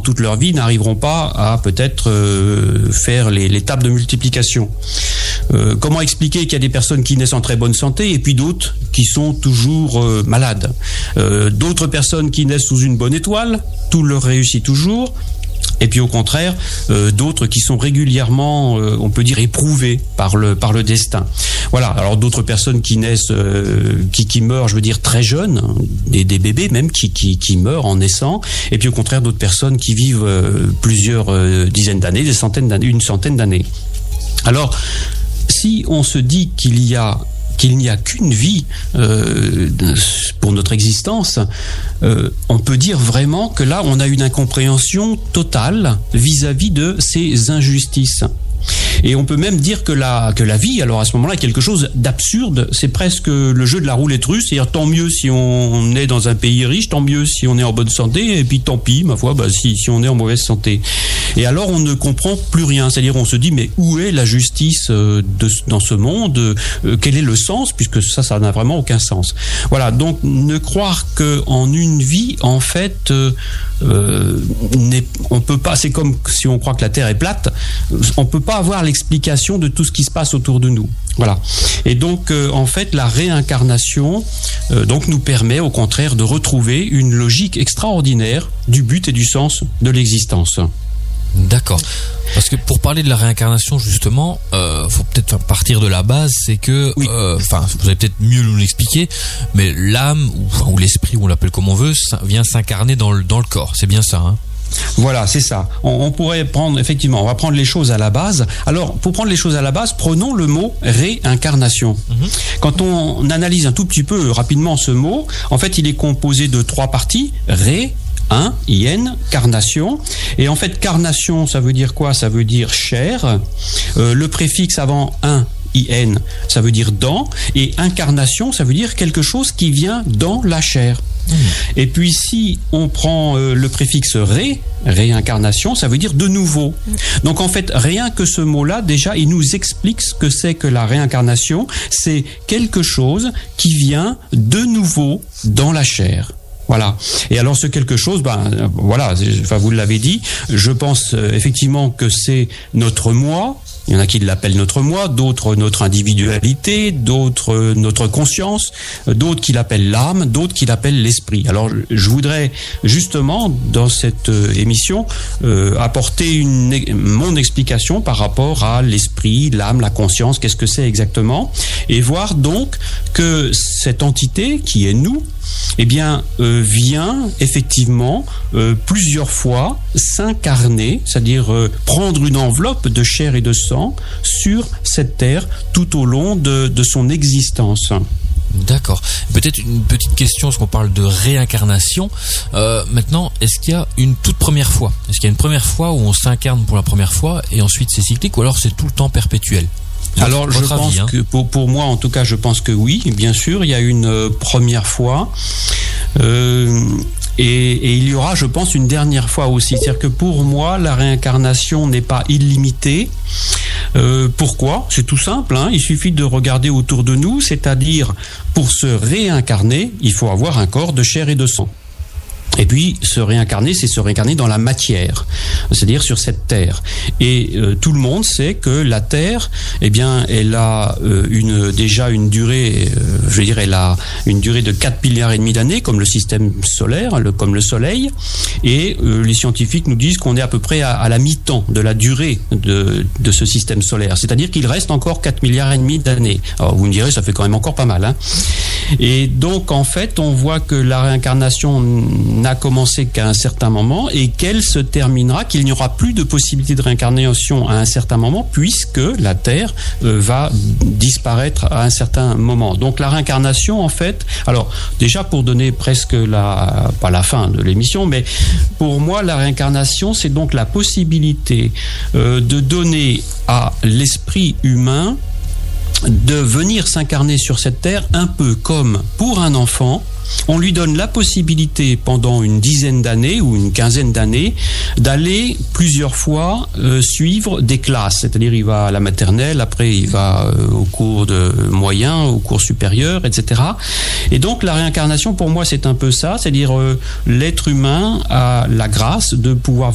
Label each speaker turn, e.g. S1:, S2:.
S1: toute leur vie, n'arriveront pas à peut-être faire les tables de multiplication. Comment expliquer qu'il y a des personnes qui naissent en très bonne santé et puis d'autres qui sont toujours malades, d'autres personnes qui naissent sous une bonne étoile, tout leur réussit toujours, et puis au contraire, d'autres qui sont régulièrement, on peut dire, éprouvés par le destin. Voilà. Alors d'autres personnes qui naissent, qui meurent, je veux dire, très jeunes, des bébés même qui meurent en naissant, et puis au contraire d'autres personnes qui vivent plusieurs dizaines d'années, des centaines d'années, une centaine d'années. Alors, si on se dit qu'il n'y a qu'une vie pour notre existence, on peut dire vraiment que là, on a une incompréhension totale vis-à-vis de ces injustices. Et on peut même dire que la vie, alors à ce moment-là, est quelque chose d'absurde. C'est presque le jeu de la roulette russe. C'est-à-dire, tant mieux si on est dans un pays riche, tant mieux si on est en bonne santé, et puis tant pis, ma foi, si on est en mauvaise santé. Et alors, on ne comprend plus rien. C'est-à-dire, on se dit, mais où est la justice dans ce monde? Quel est le sens? Puisque ça n'a vraiment aucun sens. Voilà. Donc, ne croire qu'en une vie, en fait, on peut pas. C'est comme si on croit que la Terre est plate. On peut pas avoir l'explication de tout ce qui se passe autour de nous. Voilà. Et donc, en fait, la réincarnation donc nous permet, au contraire, de retrouver une logique extraordinaire du but et du sens de l'existence.
S2: D'accord. Parce que pour parler de la réincarnation, justement, faut peut-être partir de la base, c'est que,
S1: oui.
S2: Vous allez peut-être mieux nous l'expliquer, mais l'âme ou l'esprit, on l'appelle comme on veut, vient s'incarner dans le corps. C'est bien ça, hein?
S1: Voilà, c'est ça. On pourrait prendre, effectivement, on va prendre les choses à la base. Alors, pour prendre les choses à la base, prenons le mot réincarnation. Quand on analyse un tout petit peu rapidement ce mot, en fait, il est composé de 3 parties. Carnation. Et en fait, carnation, ça veut dire quoi? Ça veut dire chair. Le préfixe avant in, ça veut dire dans. Et incarnation, ça veut dire quelque chose qui vient dans la chair. Et puis si on prend le préfixe réincarnation, ça veut dire de nouveau. Donc en fait, rien que ce mot-là, déjà, il nous explique ce que c'est que la réincarnation. C'est quelque chose qui vient de nouveau dans la chair. Voilà. Et alors ce quelque chose, vous l'avez dit, je pense effectivement que c'est notre moi. Il y en a qui l'appellent notre moi, d'autres notre individualité, d'autres notre conscience, d'autres qui l'appellent l'âme, d'autres qui l'appellent l'esprit. Alors je voudrais justement dans cette émission apporter mon explication par rapport à l'esprit, l'âme, la conscience, qu'est-ce que c'est exactement, et voir donc que cette entité qui est nous, vient effectivement plusieurs fois s'incarner, c'est-à-dire prendre une enveloppe de chair et de sang sur cette terre tout au long de son existence.
S2: D'accord. Peut-être une petite question, parce qu'on parle de réincarnation. Maintenant, est-ce qu'il y a une toute première fois? Est-ce qu'il y a une première fois où on s'incarne pour la première fois et ensuite c'est cyclique, ou alors c'est tout le temps perpétuel?
S1: Alors je pense que pour moi en tout cas, je pense que oui, bien sûr, il y a une première fois et il y aura, je pense, une dernière fois aussi. C'est-à-dire que pour moi, la réincarnation n'est pas illimitée. Pourquoi? C'est tout simple, il suffit de regarder autour de nous, c'est-à-dire pour se réincarner, il faut avoir un corps de chair et de sang. Et puis, se réincarner, c'est se réincarner dans la matière, c'est-à-dire sur cette terre. Et tout le monde sait que la terre, elle a déjà une durée, elle a une durée de 4,5 milliards d'années, comme le système solaire, comme le Soleil. Et les scientifiques nous disent qu'on est à peu près à la mi-temps de la durée de ce système solaire. C'est-à-dire qu'il reste encore 4,5 milliards d'années. Alors, vous me direz, ça fait quand même encore pas mal, Et donc, en fait, on voit que la réincarnation n'a commencé qu'à un certain moment et qu'elle se terminera, qu'il n'y aura plus de possibilité de réincarnation à un certain moment, puisque la Terre va disparaître à un certain moment. Donc la réincarnation, en fait, alors déjà pour donner presque pas la fin de l'émission, mais pour moi la réincarnation, c'est donc la possibilité de donner à l'esprit humain de venir s'incarner sur cette terre, un peu comme pour un enfant. On lui donne la possibilité pendant une dizaine d'années ou une quinzaine d'années d'aller plusieurs fois suivre des classes. C'est-à-dire il va à la maternelle, après il va au cours de moyen, au cours supérieur, etc. Et donc la réincarnation pour moi c'est un peu ça, c'est-à-dire l'être humain a la grâce de pouvoir